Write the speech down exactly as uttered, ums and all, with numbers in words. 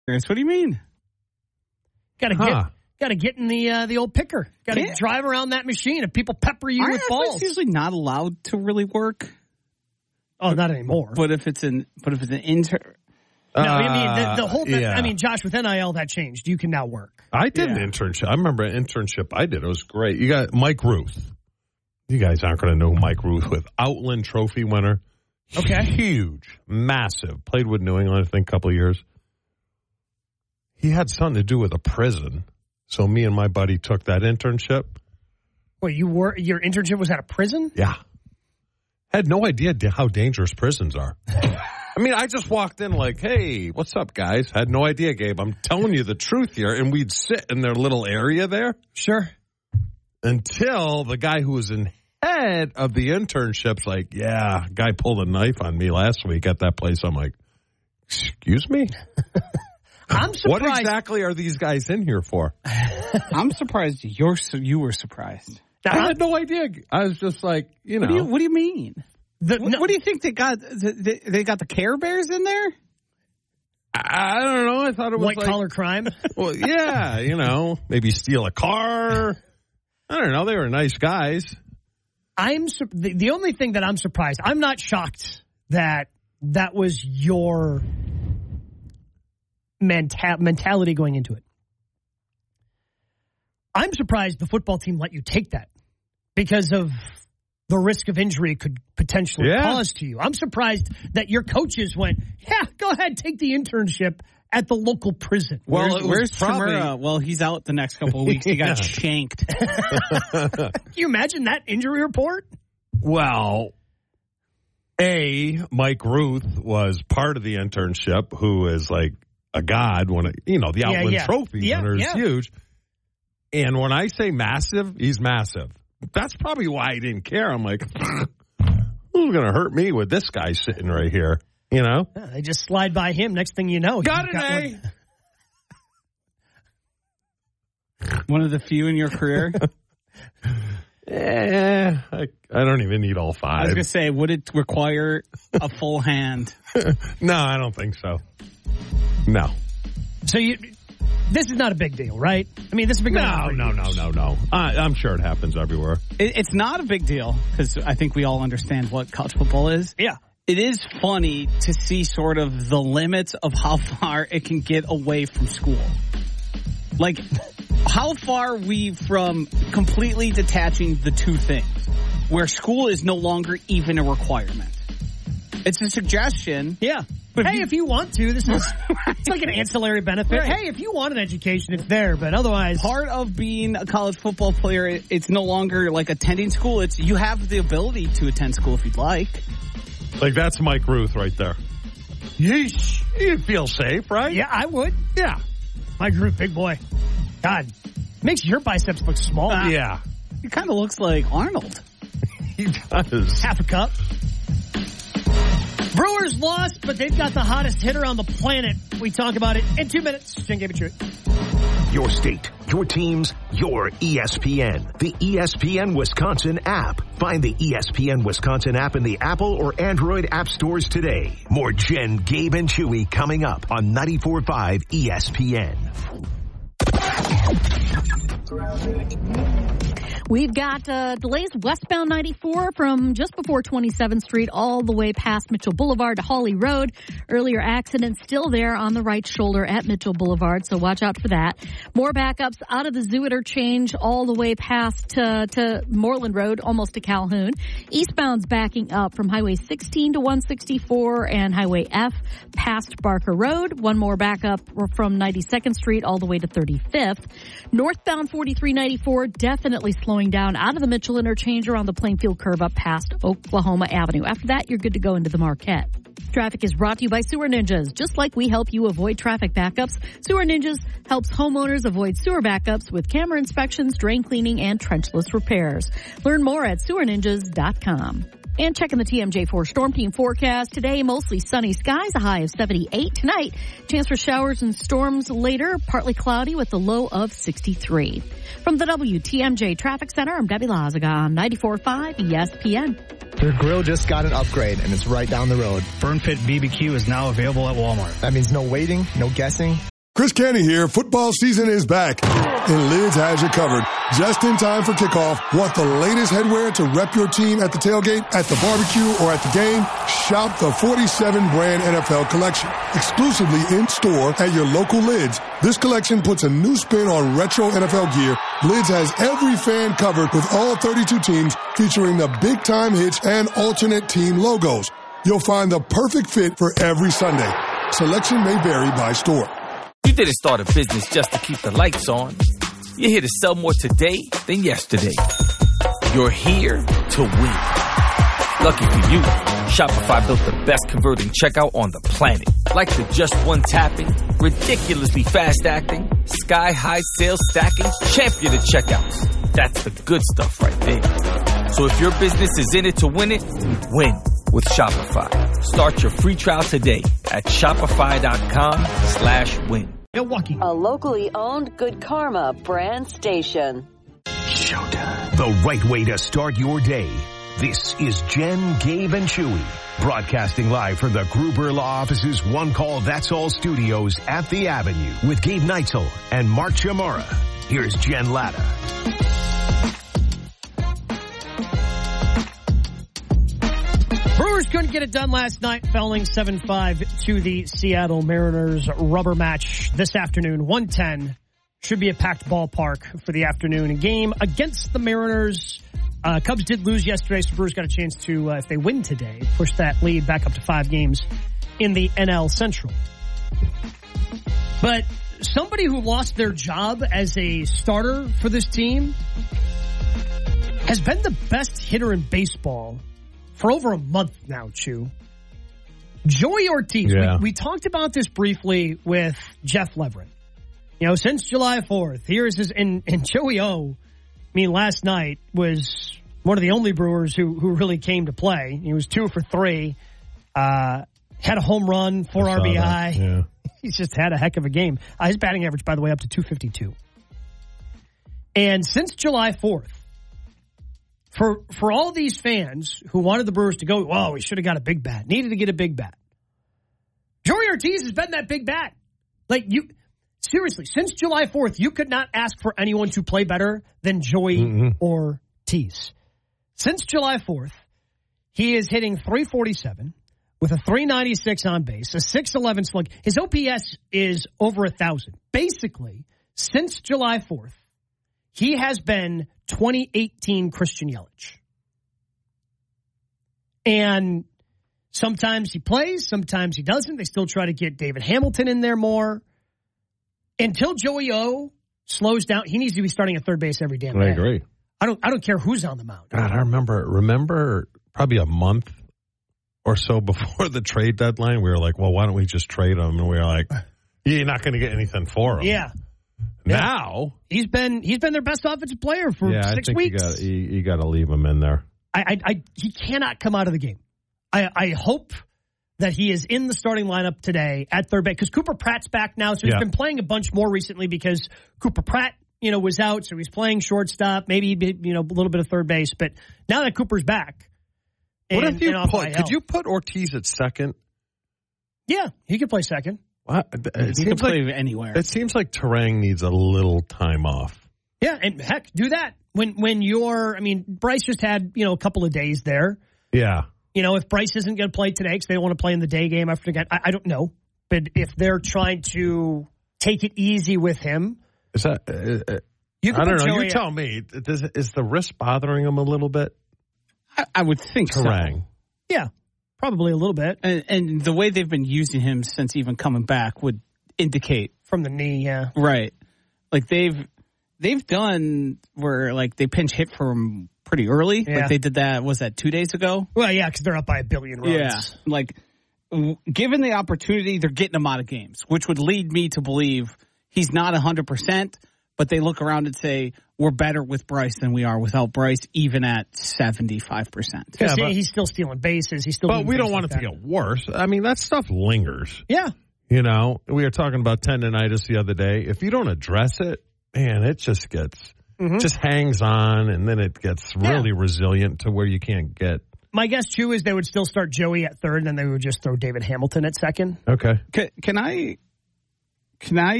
What do you mean? Got to Huh. get got to get in the uh, the old picker. Got to Yeah. drive around that machine. If people pepper you Aren't with athletes balls, usually not allowed to really work? oh, not anymore. But if it's an but if it's an intern, no, I mean the, the whole. Uh, yeah. I mean, Josh, with N I L that changed. You can now work. I did Yeah. an internship. I remember an internship I did. It was great. You got Mike Ruth. You guys aren't going to know who Mike Ruth with. Outland Trophy winner. Okay. Huge. Massive. Played with New England, I think, a couple of years. He had something to do with a prison. So me and my buddy took that internship. Wait, you were your internship was at a prison? Yeah. Had no idea da- how dangerous prisons are. I mean, I just walked in like, hey, what's up, guys? Had no idea, Gabe. I'm telling you the truth here. And we'd sit in their little area there. Sure. Until the guy who was in head of the internship's like, yeah, guy pulled a knife on me last week at that place. I'm like, excuse me? I'm surprised. What exactly are these guys in here for? I'm surprised you're su- you were surprised. I had no idea. I was just like, you know. What do you, what do you mean? The, What, no, what do you think they got? They, they got the Care Bears in there? I I don't know. I thought it was white like, collar crime. well, yeah, you know, maybe steal a car. I don't know. They were nice guys. I'm sur- the, the only thing that I'm surprised. I'm not shocked that that was your menta- mentality going into it. I'm surprised the football team let you take that because of the risk of injury it could potentially Yeah. cause to you. I'm surprised that your coaches went, yeah, go ahead, take the internship at the local prison. Well, Where's, it was where's probably- Chimera? Well, he's out the next couple of weeks. He got Yeah. shanked. Can you imagine that injury report? Well, A, Mike Ruth was part of the internship, who is like a god. When it, you know, the Yeah, Outland yeah. Trophy Yeah, winner is yeah. huge. And when I say massive, he's massive. That's probably why I didn't care. I'm like, who's going to hurt me with this guy sitting right here? You know? Yeah, they just slide by him. Next thing you know, Got you've an one- A. One of the few in your career. Eh, I, I don't even need all I was five. going to say, would it require a full hand? No, I don't think so. No. So you, this is not a big deal, right? I mean, this has been going on No, for no, years. no, no, no. I, I'm sure it happens everywhere. It, it's not a big deal because I think we all understand what college football is. Yeah. It is funny to see sort of the limits of how far it can get away from school. Like, how far are we from completely detaching the two things, where school is no longer even a requirement? It's a suggestion. Yeah. But hey, you- if you want to, this is it's like an ancillary benefit. Right. Hey, if you want an education, it's there, but otherwise, Part of being a college football player, it- it's no longer like attending school. It's you have the ability to attend school if you'd like. Like, that's Mike Ruth right there. Yeesh. You'd feel safe, right? yeah, I would. Yeah. My group, big boy. God, makes your biceps look small. Yeah. It kind of looks like Arnold. He does. Half a cup. Brewers lost, but they've got the hottest hitter on the planet. We talk about it in two minutes. Jen gave it to it. Your state, your teams, your E S P N. The E S P N Wisconsin app. Find the E S P N Wisconsin app in the Apple or Android app stores today. More Jen, Gabe, and Chewy coming up on ninety-four point five E S P N. We've got uh, delays westbound ninety-four from just before twenty-seventh Street all the way past Mitchell Boulevard to Hawley Road. Earlier accident still there on the right shoulder at Mitchell Boulevard, so watch out for that. More backups out of the Zoo Interchange all the way past uh, to Moreland Road, almost to Calhoun. Eastbound's backing up from Highway sixteen to one sixty-four and Highway F past Barker Road. One more backup from ninety-second Street all the way to thirty-fifth. Northbound forty-three ninety-four definitely slowing down out of the Mitchell Interchange around the Plainfield curve up past Oklahoma Avenue. After that, you're good to go into the Marquette. Traffic is brought to you by Sewer Ninjas. Just like we help you avoid traffic backups, Sewer Ninjas helps homeowners avoid sewer backups with camera inspections, drain cleaning, and trenchless repairs. Learn more at sewer ninjas dot com. And checking the T M J four Storm Team forecast. Today, mostly sunny skies, a high of seventy-eight. Tonight, chance for showers and storms later, partly cloudy with a low of sixty-three. From the W T M J Traffic Center, I'm Debbie Lazaga on ninety-four point five E S P N. Your grill just got an upgrade, and it's right down the road. Burn Pit B B Q is now available at Walmart. That means no waiting, no guessing. Chris Canty here. Football season is back, and Lids has you covered. Just in time for kickoff. Want the latest headwear to rep your team at the tailgate, at the barbecue, or at the game? Shop the forty-seven brand N F L collection. Exclusively in-store at your local Lids. This collection puts a new spin on retro N F L gear. Lids has every fan covered with all thirty-two teams, featuring the big-time hits and alternate team logos. You'll find the perfect fit for every Sunday. Selection may vary by store. You didn't start a business just to keep the lights on. You're here to sell more today than yesterday. You're here to win. Lucky for you, Shopify built the best converting checkout on the planet. Like the just one tapping, ridiculously fast acting, sky-high sales stacking, champion of checkouts. That's the good stuff right there. So if your business is in it to win it, win with Shopify. Start your free trial today at shopify.com slash win. Milwaukee. A locally owned Good Karma brand station. Showtime. The right way to start your day. This is Jen, Gabe, and Chewy. Broadcasting live from the Gruber Law Office's One Call That's All studios at the Avenue with Gabe Neitzel and Mark Chamora. Here's Jen Latta. Brewers couldn't get it done last night, falling seven five to the Seattle Mariners. Rubber match this afternoon, one ten. Should be a packed ballpark for the afternoon game against the Mariners. Uh, Cubs did lose yesterday, so Brewers got a chance to, uh, if they win today, push that lead back up to five games in the N L Central. But somebody who lost their job as a starter for this team has been the best hitter in baseball for over a month now, Chew. Joey Ortiz. Yeah. We, we talked about this briefly with Jeff Leverett. You know, since July fourth, here's his, and, and Joey O, I mean, last night was one of the only Brewers who, who really came to play. He was two for three, uh, had a home run, four R B I. Yeah. He's just had a heck of a game. Uh, his batting average, by the way, up to two fifty-two. And since July fourth, For for all these fans who wanted the Brewers to go, oh, we should have got a big bat, needed to get a big bat. Joey Ortiz has been that big bat. Like, you, seriously, since July fourth, you could not ask for anyone to play better than Joey mm-hmm. Ortiz. Since July fourth, he is hitting three forty-seven with a three ninety-six on base, a six eleven slug. His O P S is over one thousand. Basically, since July fourth, he has been twenty eighteen Christian Yelich. And sometimes he plays, sometimes he doesn't. They still try to get David Hamilton in there more. Until Joey O slows down, he needs to be starting at third base every damn day. I agree. I don't I don't care who's on the mound. God, I remember remember probably a month or so before the trade deadline, we were like, well, why don't we just trade him? And we were like, you're not going to get anything for him. Yeah. Now he's been he's been their best offensive player for yeah, six I think weeks. You got you, you got to leave him in there. I, I, I he cannot come out of the game. I, I hope that he is in the starting lineup today at third base because Cooper Pratt's back now, so he's yeah. been playing a bunch more recently because Cooper Pratt, you know, was out, so he's playing shortstop, maybe you know a little bit of third base. But now that Cooper's back, what and, if you and put? could Could you put Ortiz at second? Yeah, he could play second. What? It he can play like, anywhere. It seems like Terang needs a little time off. Yeah, and heck, do that when when you're. I mean, Bryce just had you know a couple of days there. Yeah. You know, if Bryce isn't going to play today because they want to play in the day game, I forget. I, I don't know, but if they're trying to take it easy with him, is that? Uh, you can I don't know. Joey You tell me. Does, is the wrist bothering him a little bit? I, I would think Terang. so. Yeah, probably a little bit. And, and the way they've been using him since even coming back would indicate from the knee. Yeah, right. Like they've they've done where like they pinch hit for him pretty early. Yeah. Like they did that. Was that two days ago? Well, yeah, because they're up by a billion runs. Yeah, like w- given the opportunity, they're getting him out of games, which would lead me to believe he's not a hundred percent. But they look around and say, we're better with Bryce than we are without Bryce, even at seventy-five percent. Yeah, but, he's still stealing bases. He's still. But we don't want like it to that. get worse. I mean, that stuff lingers. Yeah. You know, we were talking about tendonitis the other day. If you don't address it, man, it just gets, mm-hmm. just hangs on, and then it gets really yeah. resilient to where you can't get. My guess, too, is they would still start Joey at third, and then they would just throw David Hamilton at second. Okay. Can, can I... Can I